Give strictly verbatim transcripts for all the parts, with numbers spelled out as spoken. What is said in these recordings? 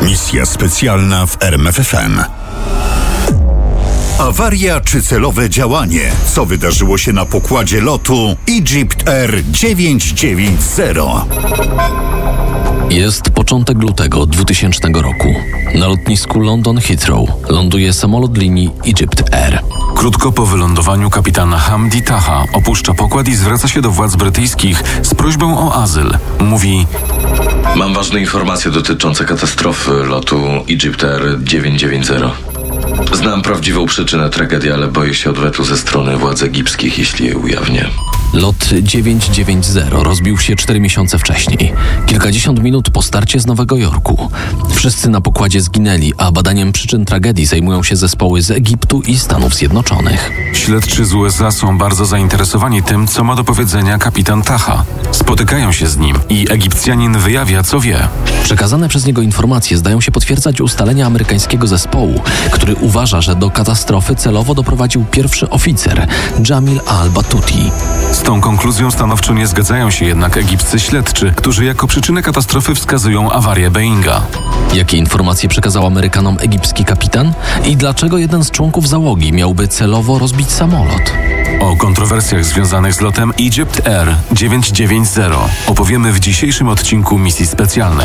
Misja specjalna w R M F F M. Awaria czy celowe działanie? Co wydarzyło się na pokładzie lotu Egypt Air dziewięćset dziewięćdziesiąt? Jest początek lutego dwutysięcznego roku. Na lotnisku London Heathrow ląduje samolot linii Egypt Air. Krótko po wylądowaniu kapitan Hamdi Taha opuszcza pokład i zwraca się do władz brytyjskich z prośbą o azyl. Mówi: Mam ważne informacje dotyczące katastrofy lotu Egypt Air dziewięćset dziewięćdziesiąt. Znam prawdziwą przyczynę tragedii, ale boję się odwetu ze strony władz egipskich, jeśli je ujawnię. Lot dziewięćset dziewięćdziesiąt rozbił się cztery miesiące wcześniej, kilkadziesiąt minut po starcie z Nowego Jorku. Wszyscy na pokładzie zginęli, a badaniem przyczyn tragedii zajmują się zespoły z Egiptu i Stanów Zjednoczonych. Śledczy z U S A są bardzo zainteresowani tym, co ma do powiedzenia kapitan Taha. Spotykają się z nim i Egipcjanin wyjawia, co wie. Przekazane przez niego informacje zdają się potwierdzać ustalenia amerykańskiego zespołu, który uważa, że do katastrofy celowo doprowadził pierwszy oficer, Jamil al-Batouti. Z tą konkluzją stanowczo nie zgadzają się jednak egipscy śledczy, którzy jako przyczynę katastrofy wskazują awarię Boeinga. Jakie informacje przekazał Amerykanom egipski kapitan? I dlaczego jeden z członków załogi miałby celowo rozbić samolot? O kontrowersjach związanych z lotem Egypt Air dziewięćset dziewięćdziesiąt opowiemy w dzisiejszym odcinku misji specjalnej.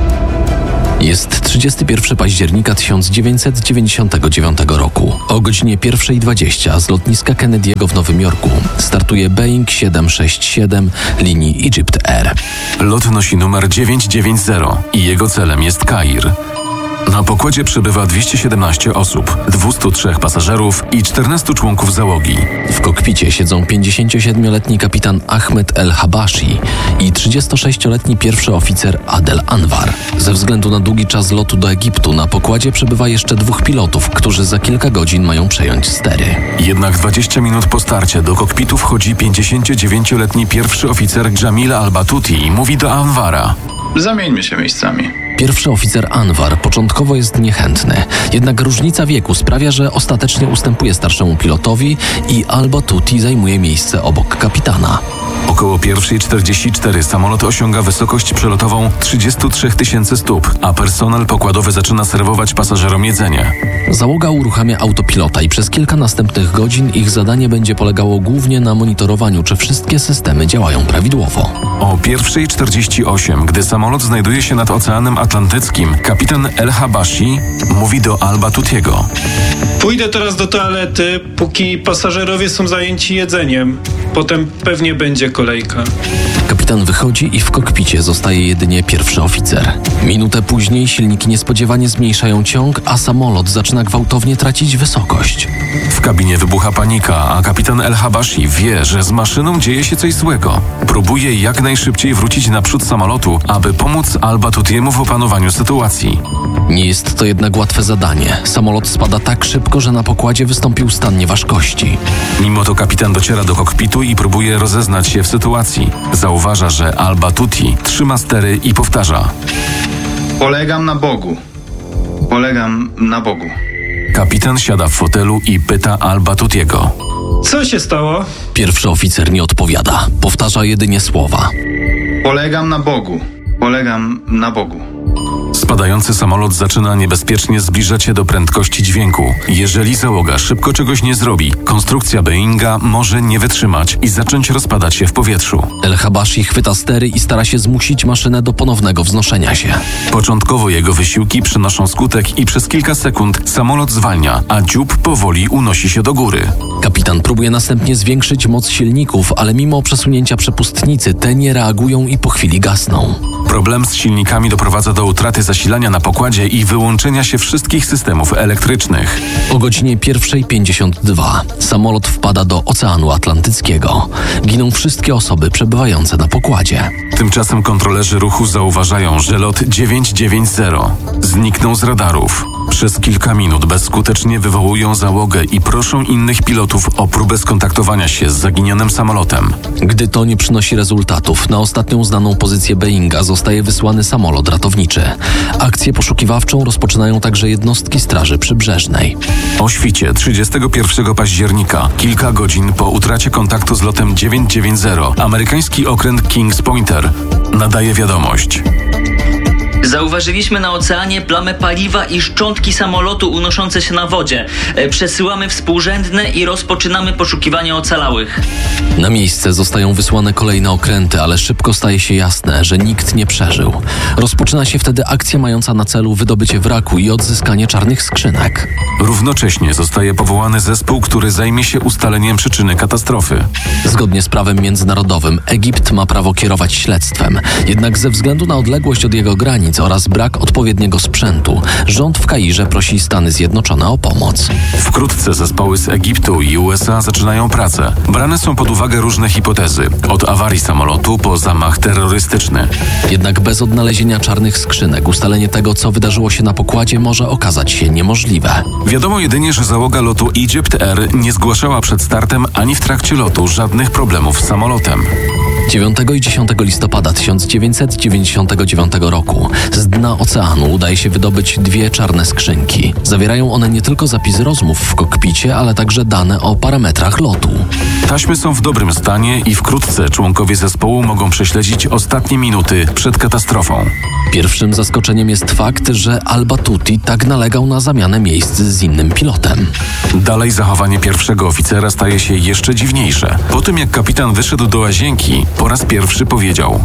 Jest trzydziestego pierwszego października tysiąc dziewięćset dziewięćdziesiątego dziewiątego roku. O godzinie pierwsza dwadzieścia z lotniska Kennedy'ego w Nowym Jorku startuje Boeing siedem sześć siedem linii Egypt Air. Lot nosi numer dziewięćset dziewięćdziesiąt i jego celem jest Kair. Na pokładzie przebywa dwieście siedemnaście osób, dwieście trzy pasażerów i czternastu członków załogi. W kokpicie siedzą pięćdziesięciosiedmioletni kapitan Ahmed El-Habashi i trzydziestosześcioletni pierwszy oficer Adel Anwar. Ze względu na długi czas lotu do Egiptu na pokładzie przebywa jeszcze dwóch pilotów, którzy za kilka godzin mają przejąć stery. Jednak dwadzieścia minut po starcie do kokpitu wchodzi pięćdziesięciodziewięcioletni pierwszy oficer Jamil al-Batouti i mówi do Anwara: Zamieńmy się miejscami. Pierwszy oficer Anwar początkowo jest niechętny, jednak różnica wieku sprawia, że ostatecznie ustępuje starszemu pilotowi i al-Batouti zajmuje miejsce obok kapitana. Około pierwsza czterdzieści cztery samolot osiąga wysokość przelotową trzydzieści trzy tysięcy stóp, a personel pokładowy zaczyna serwować pasażerom jedzenie. Załoga uruchamia autopilota i przez kilka następnych godzin ich zadanie będzie polegało głównie na monitorowaniu, czy wszystkie systemy działają prawidłowo. O pierwsza czterdzieści osiem, gdy samolot znajduje się nad Oceanem Atlantyckim, kapitan El-Habashi mówi do al-Batoutiego: Pójdę teraz do toalety, póki pasażerowie są zajęci jedzeniem. Potem pewnie będzie kolejka. Kapitan wychodzi i w kokpicie zostaje jedynie pierwszy oficer. Minutę później silniki niespodziewanie zmniejszają ciąg, a samolot zaczyna gwałtownie tracić wysokość. W kabinie wybucha panika, a kapitan El-Habashi wie, że z maszyną dzieje się coś złego. Próbuje jak najszybciej wrócić naprzód samolotu, aby pomóc al-Batoutiemu w opanowaniu sytuacji. Nie jest to jednak łatwe zadanie. Samolot spada tak szybko, że na pokładzie wystąpił stan nieważkości. Mimo to kapitan dociera do kokpitu i próbuje rozeznać się w sytuacji. Zauważa, że al-Batouti trzyma stery i powtarza: Polegam na Bogu. Polegam na Bogu. Kapitan siada w fotelu i pyta al-Batoutiego: Co się stało? Pierwszy oficer nie odpowiada. Powtarza jedynie słowa: Polegam na Bogu. Polegam na Bogu. Spadający samolot zaczyna niebezpiecznie zbliżać się do prędkości dźwięku. Jeżeli załoga szybko czegoś nie zrobi, konstrukcja Boeinga może nie wytrzymać i zacząć rozpadać się w powietrzu. El-Habashi chwyta stery i stara się zmusić maszynę do ponownego wznoszenia się. Początkowo jego wysiłki przynoszą skutek i przez kilka sekund samolot zwalnia, a dziób powoli unosi się do góry. Kapitan próbuje następnie zwiększyć moc silników, ale mimo przesunięcia przepustnicy te nie reagują i po chwili gasną. Problem z silnikami doprowadza do utraty zasilania na pokładzie i wyłączenia się wszystkich systemów elektrycznych. O godzinie pierwsza pięćdziesiąt dwa samolot wpada do Oceanu Atlantyckiego. Giną wszystkie osoby przebywające na pokładzie. Tymczasem kontrolerzy ruchu zauważają, że lot dziewięćset dziewięćdziesiąt zniknął z radarów. Przez kilka minut bezskutecznie wywołują załogę i proszą innych pilotów o próbę skontaktowania się z zaginionym samolotem. Gdy to nie przynosi rezultatów, na ostatnią znaną pozycję Boeinga zostaje wysłany samolot ratowniczy. Akcję poszukiwawczą rozpoczynają także jednostki Straży Przybrzeżnej. O świcie trzydziestego pierwszego października, kilka godzin po utracie kontaktu z lotem dziewięćset dziewięćdziesiąt, amerykański okręt Kings Pointer nadaje wiadomość: Zauważyliśmy na oceanie plamę paliwa i szczątki samolotu unoszące się na wodzie. Przesyłamy współrzędne i rozpoczynamy poszukiwania ocalałych. Na miejsce zostają wysłane kolejne okręty, ale szybko staje się jasne, że nikt nie przeżył. Rozpoczyna się wtedy akcja mająca na celu wydobycie wraku i odzyskanie czarnych skrzynek. Równocześnie zostaje powołany zespół, który zajmie się ustaleniem przyczyny katastrofy. Zgodnie z prawem międzynarodowym Egipt ma prawo kierować śledztwem. Jednak ze względu na odległość od jego granic oraz brak odpowiedniego sprzętu, rząd w Kairze prosi Stany Zjednoczone o pomoc. Wkrótce zespoły z Egiptu i U S A zaczynają pracę. Brane są pod uwagę różne hipotezy, od awarii samolotu po zamach terrorystyczny. Jednak bez odnalezienia czarnych skrzynek ustalenie tego, co wydarzyło się na pokładzie, może okazać się niemożliwe. Wiadomo jedynie, że załoga lotu Egypt Air nie zgłaszała przed startem ani w trakcie lotu żadnych problemów z samolotem. dziewiątego i dziesiątego listopada tysiąc dziewięćset dziewięćdziesiątego dziewiątego roku z dna oceanu udaje się wydobyć dwie czarne skrzynki. Zawierają one nie tylko zapis rozmów w kokpicie, ale także dane o parametrach lotu. Taśmy są w dobrym stanie i wkrótce członkowie zespołu mogą prześledzić ostatnie minuty przed katastrofą. Pierwszym zaskoczeniem jest fakt, że Al-Battuti tak nalegał na zamianę miejsc z innym pilotem. Dalej zachowanie pierwszego oficera staje się jeszcze dziwniejsze. Po tym jak kapitan wyszedł do łazienki, po raz pierwszy powiedział: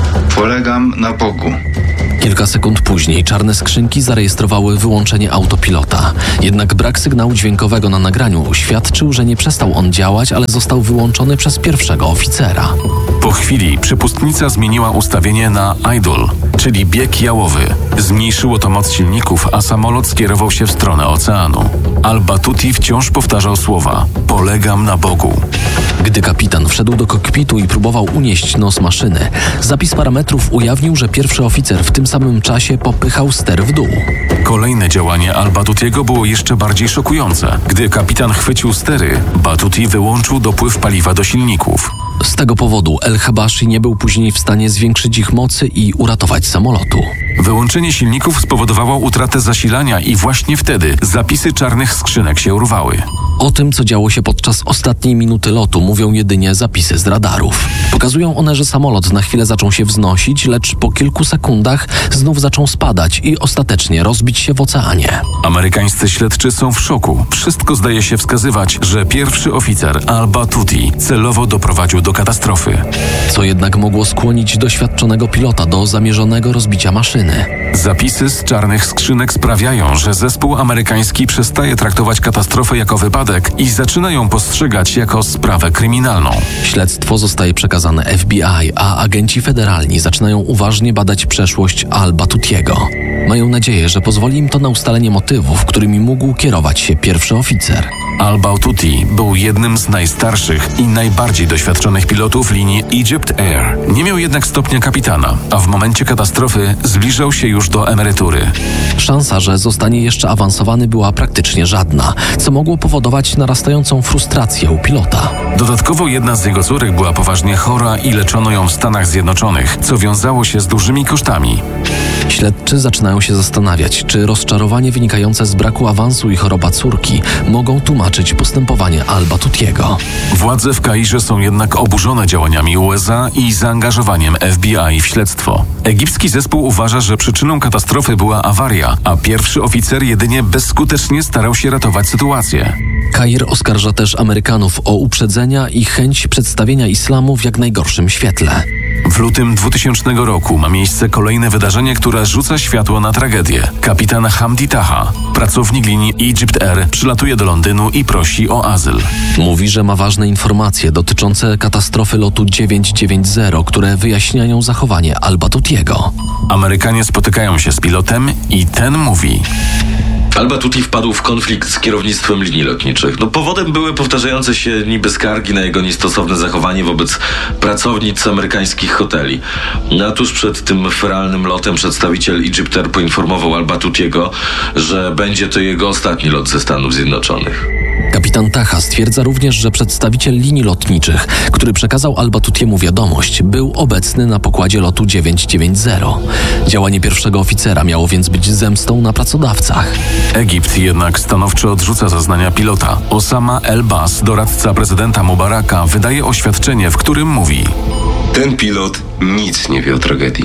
Polegam na Bogu. Kilka sekund później czarne skrzynki zarejestrowały wyłączenie autopilota. Jednak brak sygnału dźwiękowego na nagraniu świadczył, że nie przestał on działać, ale został wyłączony przez pierwszego oficera. Po chwili przepustnica zmieniła ustawienie na idle, czyli bieg jałowy. Zmniejszyło to moc silników, a samolot skierował się w stronę oceanu. Al-Battuti wciąż powtarzał słowa: polegam na Bogu. Gdy kapitan wszedł do kokpitu i próbował unieść nos maszyny, zapis parametrów ujawnił, że pierwszy oficer w tym samym czasie popychał ster w dół. Kolejne działanie Al-Battutiego było jeszcze bardziej szokujące. Gdy kapitan chwycił stery, Battuti wyłączył dopływ paliwa do silników. Z tego powodu El-Habashi nie był później w stanie zwiększyć ich mocy i uratować samolotu. Wyłączenie silników spowodowało utratę zasilania i właśnie wtedy zapisy czarnych skrzynek się urwały. O tym, co działo się podczas ostatniej minuty lotu, mówią jedynie zapisy z radarów. Pokazują one, że samolot na chwilę zaczął się wznosić, lecz po kilku sekundach znów zaczął spadać i ostatecznie rozbić się w oceanie. Amerykańscy śledczy są w szoku. Wszystko zdaje się wskazywać, że pierwszy oficer Al-Battuti celowo doprowadził do katastrofy. Co jednak mogło skłonić doświadczonego pilota do zamierzonego rozbicia maszyny. Zapisy z czarnych skrzynek sprawiają, że zespół amerykański przestaje traktować katastrofę jako wypadek i zaczyna ją postrzegać jako sprawę kryminalną. Śledztwo zostaje przekazane F B I, a agenci federalni zaczynają uważnie badać przeszłość Al-Battutiego. Mają nadzieję, że pozwoli im to na ustalenie motywów, którymi mógł kierować się pierwszy oficer. Al-Battuti był jednym z najstarszych i najbardziej doświadczonych pilotów linii Egypt Air. Nie miał jednak stopnia kapitana, a w momencie katastrofy zbliżał się już do emerytury. Szansa, że zostanie jeszcze awansowany, była praktycznie żadna, co mogło powodować narastającą frustrację u pilota. Dodatkowo jedna z jego córek była poważnie chora i leczono ją w Stanach Zjednoczonych, co wiązało się z dużymi kosztami. Śledczy zaczynają się zastanawiać, czy rozczarowanie wynikające z braku awansu i choroba córki mogą tłumaczyć postępowanie Al-Battutiego. Władze w Kairze są jednak oburzone działaniami U S A i zaangażowaniem F B I w śledztwo. Egipski zespół uważa, że przyczyną katastrofy była awaria, a pierwszy oficer jedynie bezskutecznie starał się ratować sytuację. Kair oskarża też Amerykanów o uprzedzenia i chęć przedstawienia islamu w jak najgorszym świetle. W lutym dwutysięcznego roku ma miejsce kolejne wydarzenie, które rzuca światło na tragedię. Kapitan Hamdi Taha, pracownik linii Egypt Air, przylatuje do Londynu i prosi o azyl. Mówi, że ma ważne informacje dotyczące katastrofy lotu dziewięćset dziewięćdziesiąt, które wyjaśniają zachowanie Al-Battutiego. Amerykanie spotykają się z pilotem i ten mówi: Al-Battuti wpadł w konflikt z kierownictwem linii lotniczych. No, powodem były powtarzające się niby skargi na jego niestosowne zachowanie wobec pracownic amerykańskich hoteli. A tuż przed tym feralnym lotem przedstawiciel Egypt Air poinformował Al-Battutiego, że będzie to jego ostatni lot ze Stanów Zjednoczonych. Kapitan Taha stwierdza również, że przedstawiciel linii lotniczych, który przekazał Al-Battutiemu wiadomość, był obecny na pokładzie lotu dziewięćset dziewięćdziesiąt. Działanie pierwszego oficera miało więc być zemstą na pracodawcach. Egipt jednak stanowczo odrzuca zeznania pilota. Osama El-Bas, doradca prezydenta Mubaraka, wydaje oświadczenie, w którym mówi: ten pilot nic nie wie o tragedii.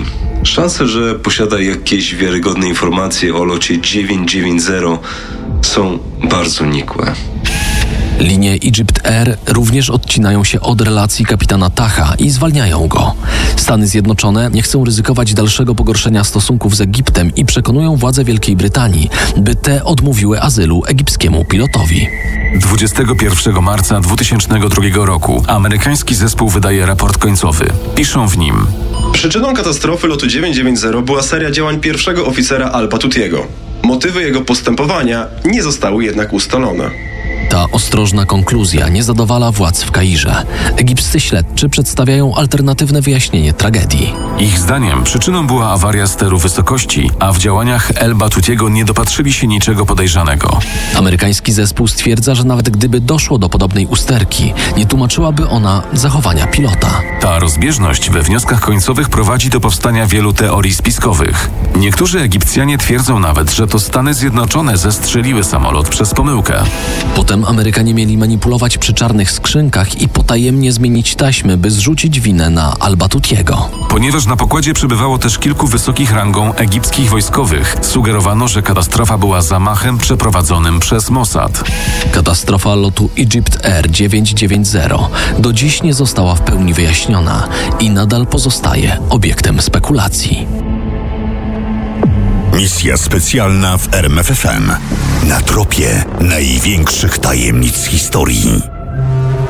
Szanse, że posiada jakieś wiarygodne informacje o locie dziewięćset dziewięćdziesiąt są bardzo nikłe. Linie Egypt Air również odcinają się od relacji kapitana Taha i zwalniają go. Stany Zjednoczone nie chcą ryzykować dalszego pogorszenia stosunków z Egiptem i przekonują władze Wielkiej Brytanii, by te odmówiły azylu egipskiemu pilotowi. dwudziestego pierwszego marca dwa tysiące drugiego roku amerykański zespół wydaje raport końcowy. Piszą w nim: Przyczyną katastrofy lotu dziewięćset dziewięćdziesiąt była seria działań pierwszego oficera Al-Batutiego. Motywy jego postępowania nie zostały jednak ustalone. Ta ostrożna konkluzja nie zadowala władz w Kairze. Egipscy śledczy przedstawiają alternatywne wyjaśnienie tragedii. Ich zdaniem przyczyną była awaria steru wysokości, a w działaniach El-Batutiego nie dopatrzyli się niczego podejrzanego. Amerykański zespół stwierdza, że nawet gdyby doszło do podobnej usterki, nie tłumaczyłaby ona zachowania pilota. Ta rozbieżność we wnioskach końcowych prowadzi do powstania wielu teorii spiskowych. Niektórzy Egipcjanie twierdzą nawet, że to Stany Zjednoczone zestrzeliły samolot przez pomyłkę. Potem Amerykanie mieli manipulować przy czarnych skrzynkach i potajemnie zmienić taśmy, by zrzucić winę na Al-Batutiego. Ponieważ na pokładzie przebywało też kilku wysokich rangą egipskich wojskowych, sugerowano, że katastrofa była zamachem przeprowadzonym przez Mossad. Katastrofa lotu Egypt Air dziewięćset dziewięćdziesiąt do dziś nie została w pełni wyjaśniona i nadal pozostaje obiektem spekulacji. Misja specjalna w R M F F M. Na tropie największych tajemnic historii.